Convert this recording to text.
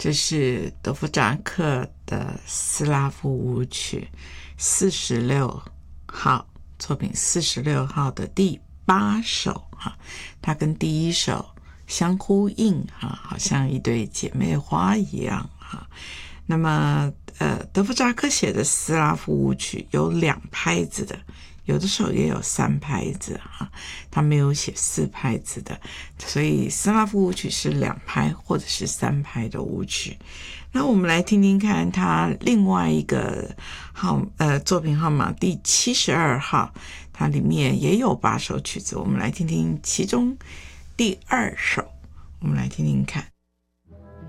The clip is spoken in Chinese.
这是德弗扎克的斯拉夫舞曲46号作品46号的第8首它跟第1首相呼应好像一对姐妹花一样那么德弗扎克写的斯拉夫舞曲有2拍子的，有的时候也有3拍子他没有写4拍子的，所以斯拉夫舞曲是2拍或者是3拍的舞曲。那我们来听听看他另外一个作品号码第72号，它里面也有8首曲子，我们来听听其中第2首，我们来听听看。